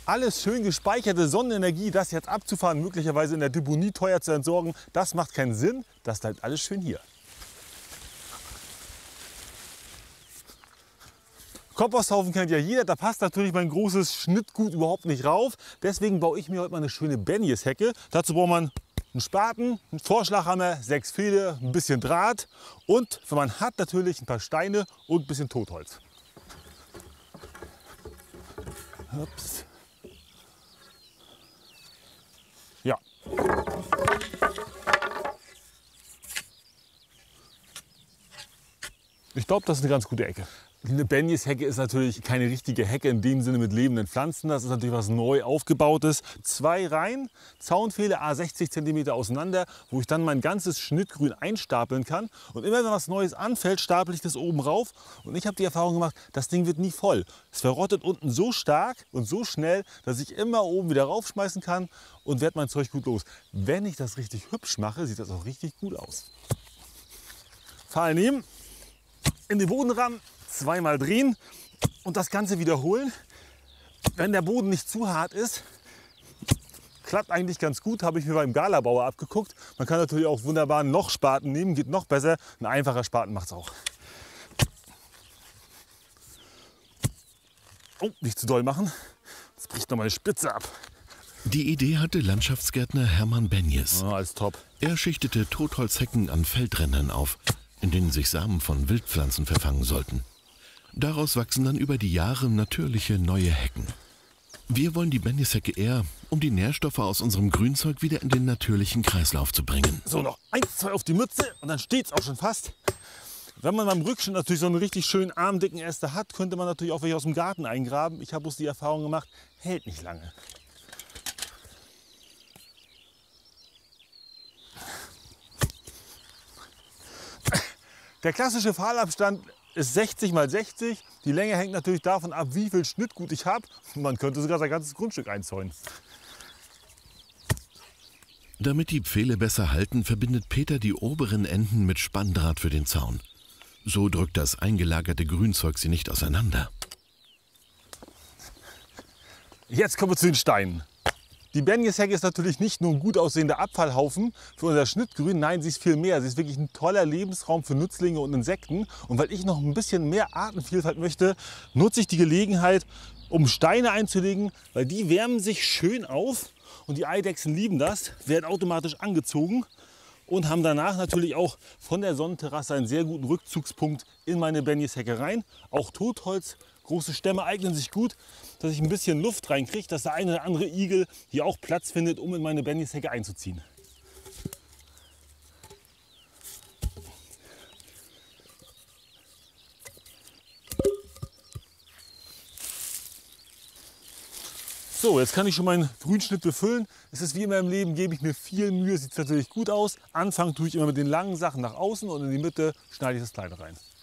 Alles schön gespeicherte Sonnenenergie, das jetzt abzufahren, möglicherweise in der Deponie teuer zu entsorgen, das macht keinen Sinn. Das bleibt alles schön hier. Komposthaufen kennt ja jeder, da passt natürlich mein großes Schnittgut überhaupt nicht rauf. Deswegen baue ich mir heute mal eine schöne Benjeshecke. Dazu braucht man einen Spaten, einen Vorschlaghammer, 6 Pfähle, ein bisschen Draht und, wenn man hat, natürlich ein paar Steine und ein bisschen Totholz. Ups. Ja. Ich glaube, das ist eine ganz gute Ecke. Eine Benjeshecke ist natürlich keine richtige Hecke in dem Sinne mit lebenden Pflanzen. Das ist natürlich was neu aufgebautes. 2 Reihen, Zaunpfähle a 60 cm auseinander, wo ich dann mein ganzes Schnittgrün einstapeln kann. Und immer wenn was Neues anfällt, stapel ich das oben rauf. Und ich habe die Erfahrung gemacht, das Ding wird nie voll. Es verrottet unten so stark und so schnell, dass ich immer oben wieder raufschmeißen kann und werde mein Zeug gut los. Wenn ich das richtig hübsch mache, sieht das auch richtig gut aus. Pfahl nehmen, in den Boden ran, zweimal drehen und das Ganze wiederholen. Wenn der Boden nicht zu hart ist, klappt eigentlich ganz gut, habe ich mir beim Galabauer abgeguckt. Man kann natürlich auch wunderbar noch Spaten nehmen, geht noch besser. Ein einfacher Spaten macht es auch. Oh, nicht zu doll machen, das bricht noch meine Spitze ab. Die Idee hatte Landschaftsgärtner Hermann Benjes. Oh, alles top. Er schichtete Totholzhecken an Feldrändern auf, in denen sich Samen von Wildpflanzen verfangen sollten. Daraus wachsen dann über die Jahre natürliche neue Hecken. Wir wollen die Benjeshecke eher, um die Nährstoffe aus unserem Grünzeug wieder in den natürlichen Kreislauf zu bringen. So, noch 1, 2 auf die Mütze und dann steht es auch schon fast. Wenn man beim Rückschnitt natürlich so einen richtig schönen armdicken Äste hat, könnte man natürlich auch welche aus dem Garten eingraben. Ich habe bloß die Erfahrung gemacht, hält nicht lange. Der klassische Pfahlabstand ist 60 x 60. Die Länge hängt natürlich davon ab, wie viel Schnittgut ich habe. Man könnte sogar sein ganzes Grundstück einzäunen. Damit die Pfähle besser halten, verbindet Peter die oberen Enden mit Spanndraht für den Zaun. So drückt das eingelagerte Grünzeug sie nicht auseinander. Jetzt kommen wir zu den Steinen. Die Benjeshecke ist natürlich nicht nur ein gut aussehender Abfallhaufen für unser Schnittgrün, nein, sie ist viel mehr. Sie ist wirklich ein toller Lebensraum für Nützlinge und Insekten. Und weil ich noch ein bisschen mehr Artenvielfalt möchte, nutze ich die Gelegenheit, um Steine einzulegen, weil die wärmen sich schön auf und die Eidechsen lieben das, werden automatisch angezogen und haben danach natürlich auch von der Sonnenterrasse einen sehr guten Rückzugspunkt in meine Benjeshecke rein. Auch Totholz, große Stämme eignen sich gut, dass ich ein bisschen Luft reinkriege, dass der eine oder andere Igel hier auch Platz findet, um in meine Benjeshecke einzuziehen. So, jetzt kann ich schon meinen Grünschnitt befüllen. Es ist wie immer im Leben, gebe ich mir viel Mühe, sieht es natürlich gut aus. Anfangen tue ich immer mit den langen Sachen nach außen und in die Mitte schneide ich das Kleine rein.